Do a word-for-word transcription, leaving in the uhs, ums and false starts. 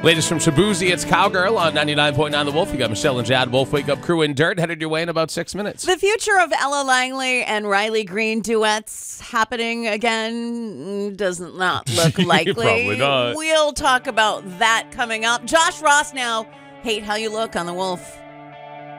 Latest from Shabuzi, it's Cowgirl on ninety-nine point nine The Wolf. You got Michelle and Jad, Wolf Wake Up Crew in Dirt, headed your way in about six minutes. The future of Ella Langley and Riley Green duets happening again doesn't not look likely. Probably not. We'll talk about that coming up. Josh Ross now, Hate How You Look on The Wolf.